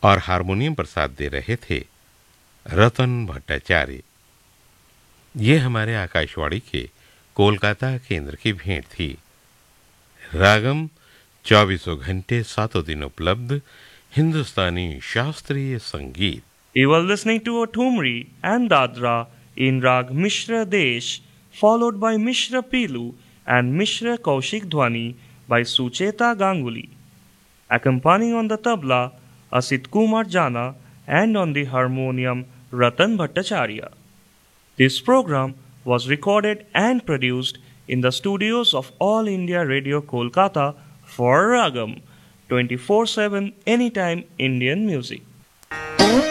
और हारमोनियम पर साथ दे रहे थे रतन भट्टाचार्य। ये हमारे आकाशवाणी के कोलकाता केंद्र की भेंट थी। रागम 24 घंटे 7 दिन उपलब्ध हिंदुस्तानी शास्त्रीय संगीत। You were listening to a Thumri and Dadra in Rag Mishra Desh, followed by Mishra Pilu and Mishra Kaushik Dhwani by Sucheta Ganguly. Accompanying on the tabla, Asit Kumar Jana, and on the harmonium, Ratan Bhattacharya. This program was recorded and produced in the studios of All India Radio Kolkata for Ragam 24/7 Anytime Indian Music.